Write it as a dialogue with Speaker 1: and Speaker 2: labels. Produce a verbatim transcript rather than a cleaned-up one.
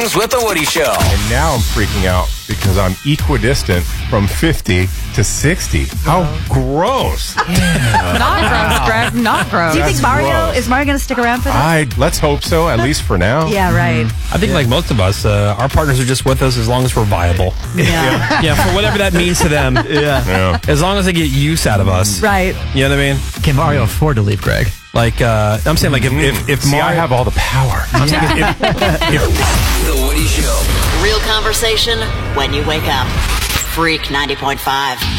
Speaker 1: Mornings with the Woody Show.
Speaker 2: And now I'm freaking out because I'm equidistant from fifty to sixty. How gross.
Speaker 3: Not gross, Greg. Not gross.
Speaker 4: Do you think
Speaker 2: That's
Speaker 4: Mario
Speaker 2: gross.
Speaker 4: is Mario going to stick around for that?
Speaker 2: I let's hope so, at least for now.
Speaker 4: Yeah, right.
Speaker 5: I think, like most of us, uh, our partners are just with us as long as we're viable.
Speaker 4: Yeah.
Speaker 5: Yeah, for whatever that means to them.
Speaker 6: Yeah.
Speaker 2: Yeah.
Speaker 5: As long as they get use out of us.
Speaker 4: Right.
Speaker 5: You know what I mean?
Speaker 6: Can Mario afford to leave, Greg?
Speaker 5: Like, uh, I'm saying, like, if, if, if
Speaker 2: See,
Speaker 5: Mario...
Speaker 2: I have all the power.
Speaker 5: I'm saying if, if, if,
Speaker 1: The Woody Show.
Speaker 7: Real conversation when you wake up. Freak ninety point five.